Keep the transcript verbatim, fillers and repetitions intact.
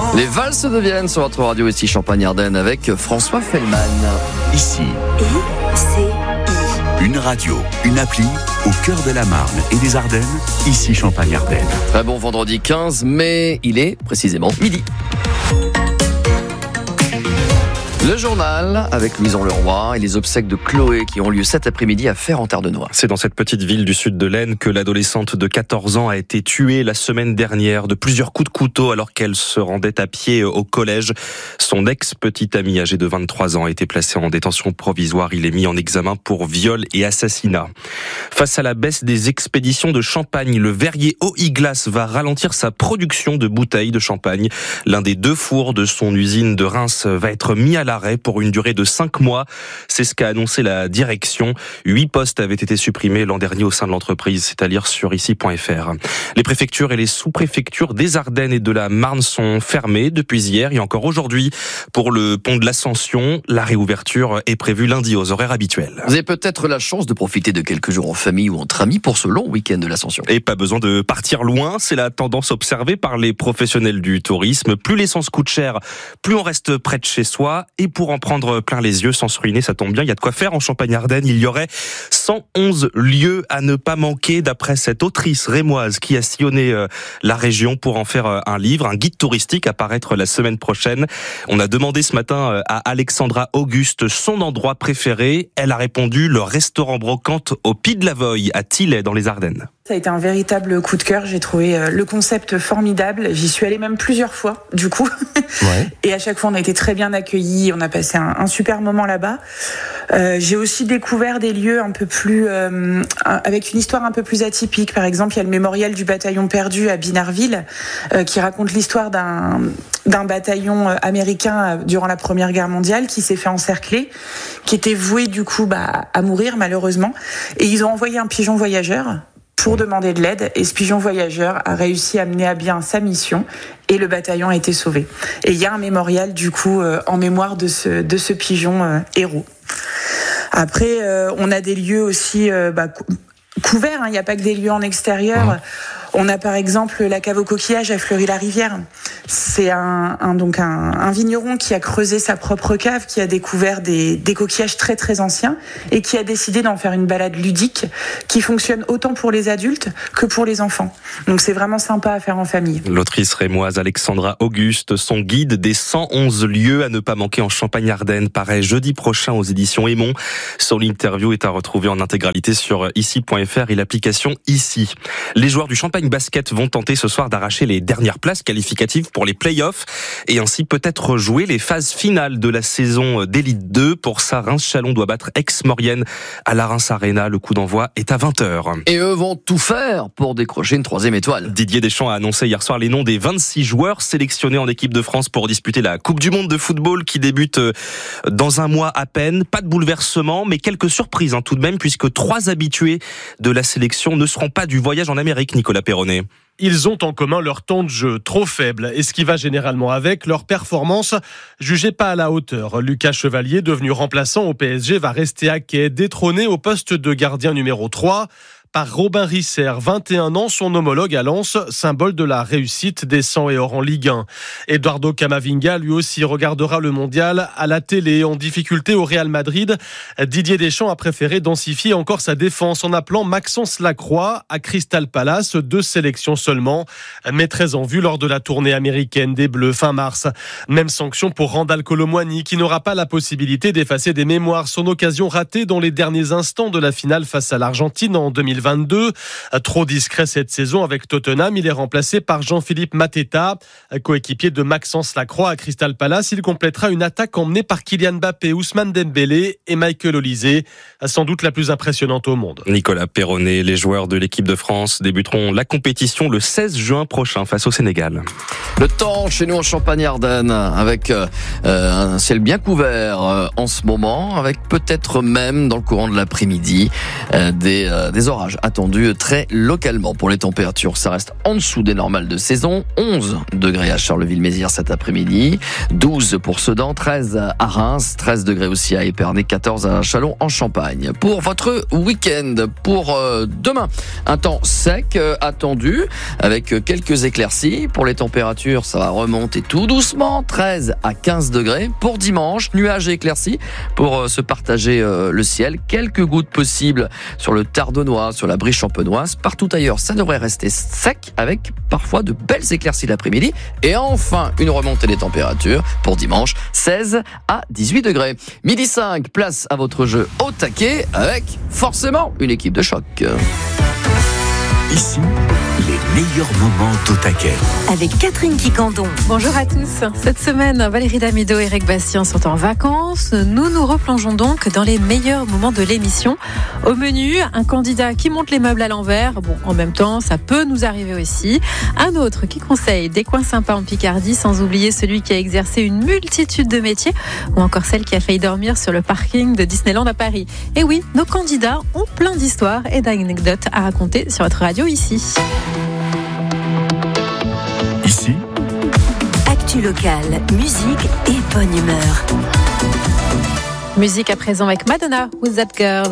Les valses de Vienne sur votre radio ici Champagne-Ardenne avec François Fellman. Ici. I C I. Une radio, une appli au cœur de la Marne et des Ardennes, ici Champagne-Ardenne. Très bon vendredi quinze mai, il est précisément midi. Le journal avec Louison Leroy et les obsèques de Chloé qui ont lieu cet après-midi à Fère-en-Tardenois. C'est dans cette petite ville du sud de l'Aisne que l'adolescente de quatorze ans a été tuée la semaine dernière de plusieurs coups de couteau alors qu'elle se rendait à pied au collège. Son ex-petit ami âgé de vingt-trois ans a été placé en détention provisoire. Il est mis en examen pour viol et assassinat. Face à la baisse des expéditions de champagne, le verrier Haut-Iglas va ralentir sa production de bouteilles de champagne. L'un des deux fours de son usine de Reims va être mis à l'arrêt pour une durée de cinq mois. C'est ce qu'a annoncé la direction. Huit postes avaient été supprimés l'an dernier au sein de l'entreprise, c'est à lire sur ici point f r. Les préfectures et les sous-préfectures des Ardennes et de la Marne sont fermées depuis hier et encore aujourd'hui. Pour le pont de l'Ascension, la réouverture est prévue lundi aux horaires habituels. Vous avez peut-être la chance de profiter de quelques jours en famille ou entre amis pour ce long week-end de l'Ascension. Et pas besoin de partir loin, c'est la tendance observée par les professionnels du tourisme. Plus l'essence coûte cher, plus on reste près de chez soi. Et pour en prendre plein les yeux sans se ruiner, ça tombe bien, il y a de quoi faire en Champagne-Ardenne. Il y aurait cent onze lieux à ne pas manquer d'après cette autrice rémoise qui a sillonné la région pour en faire un livre, un guide touristique à paraître la semaine prochaine. On a demandé ce matin à Alexandra Auguste son endroit préféré. Elle a répondu le restaurant Brocante au Pied de la Voye à Tilley dans les Ardennes. Ça a été un véritable coup de cœur. J'ai trouvé le concept formidable. J'y suis allée même plusieurs fois, du coup. Ouais. Et à chaque fois, on a été très bien accueillis. On a passé un, un super moment là-bas. Euh, j'ai aussi découvert des lieux un peu plus, euh, avec une histoire un peu plus atypique. Par exemple, il y a le mémorial du bataillon perdu à Binarville, euh, qui raconte l'histoire d'un, d'un bataillon américain durant la Première Guerre mondiale qui s'est fait encercler, qui était voué du coup bah, à mourir malheureusement. Et ils ont envoyé un pigeon voyageur pour demander de l'aide, et ce pigeon voyageur a réussi à mener à bien sa mission et le bataillon a été sauvé. Et il y a un mémorial du coup euh, en mémoire de ce, de ce pigeon euh, héros. Après, euh, on a des lieux aussi euh, bah, cou- couverts, hein, il n'y a pas que des lieux en extérieur. Mmh. On a par exemple la cave aux coquillages à Fleury-la-Rivière. C'est un, un, donc un, un vigneron qui a creusé sa propre cave, qui a découvert des, des coquillages très très anciens et qui a décidé d'en faire une balade ludique qui fonctionne autant pour les adultes que pour les enfants. Donc c'est vraiment sympa à faire en famille. L'autrice rémoise Alexandra Auguste, son guide des cent onze lieux à ne pas manquer en Champagne-Ardenne paraît jeudi prochain aux éditions Aymon. Son interview est à retrouver en intégralité sur ici point f r et l'application Ici. Les joueurs du Champagne Basket vont tenter ce soir d'arracher les dernières places qualificatives pour les play-offs et ainsi peut-être jouer les phases finales de la saison d'Élite deux. Pour ça, Reims-Chalon doit battre Aix-Maurienne à la Reims Arena. Le coup d'envoi est à vingt heures. Et eux vont tout faire pour décrocher une troisième étoile. Didier Deschamps a annoncé hier soir les noms des vingt-six joueurs sélectionnés en équipe de France pour disputer la Coupe du Monde de football qui débute dans un mois à peine. Pas de bouleversement, mais quelques surprises hein, tout de même, puisque trois habitués de la sélection ne seront pas du voyage en Amérique, Nicolas Perronnet. Ils ont en commun leur temps de jeu trop faible et ce qui va généralement avec, leur performance jugée pas à la hauteur. Lucas Chevalier, devenu remplaçant au P S G, va rester à quai, détrôné au poste de gardien numéro trois par Robin Risser, vingt et un ans, son homologue à Lens, symbole de la réussite des sang et or en Ligue un. Eduardo Camavinga, lui aussi, regardera le mondial à la télé, en difficulté au Real Madrid. Didier Deschamps a préféré densifier encore sa défense en appelant Maxence Lacroix à Crystal Palace, deux sélections seulement, mais très en vue lors de la tournée américaine des Bleus fin mars. Même sanction pour Randal Kolo Muani, qui n'aura pas la possibilité d'effacer des mémoires, son occasion ratée dans les derniers instants de la finale face à l'Argentine en deux mille vingt-deux. Trop discret cette saison avec Tottenham, il est remplacé par Jean-Philippe Mateta, coéquipier de Maxence Lacroix à Crystal Palace. Il complétera une attaque emmenée par Kylian Mbappé, Ousmane Dembélé et Michael Olise, sans doute la plus impressionnante au monde. Nicolas Perronnet, les joueurs de l'équipe de France débuteront la compétition le seize juin prochain face au Sénégal. Le temps chez nous en Champagne-Ardenne avec euh, un ciel bien couvert euh, en ce moment, avec peut-être même dans le courant de l'après-midi euh, des, euh, des orages attendus très localement. Pour les températures, ça reste en dessous des normales de saison. onze degrés à Charleville-Mézières cet après-midi, douze pour Sedan, treize à Reims, treize degrés aussi à Épernay, quatorze à Châlons en Champagne. Pour votre week-end, pour euh, demain, un temps sec euh, attendu avec quelques éclaircies. Pour les températures, températures, ça va remonter tout doucement, treize à quinze degrés. Pour dimanche, nuages et éclaircies pour se partager le ciel. Quelques gouttes possibles sur le Tardonnois, sur la Brie champenoise. Partout ailleurs, ça devrait rester sec avec parfois de belles éclaircies l'après-midi. Et enfin, une remontée des températures pour dimanche, seize à dix-huit degrés. Midi cinq, place à votre jeu au taquet avec forcément une équipe de choc. Ici, les meilleurs moments d'Au Taquet. Avec Catherine Quicandon. Bonjour à tous. Cette semaine, Valérie Damido et Eric Bastien sont en vacances. Nous nous replongeons donc dans les meilleurs moments de l'émission. Au menu, un candidat qui monte les meubles à l'envers. Bon, en même temps, ça peut nous arriver aussi. Un autre qui conseille des coins sympas en Picardie, sans oublier celui qui a exercé une multitude de métiers, ou encore celle qui a failli dormir sur le parking de Disneyland à Paris. Et oui, nos candidats ont plein d'histoires et d'anecdotes à raconter sur votre radio ici. Ici, Actu locale, musique et bonne humeur. Musique à présent avec Madonna, Who's That Girl?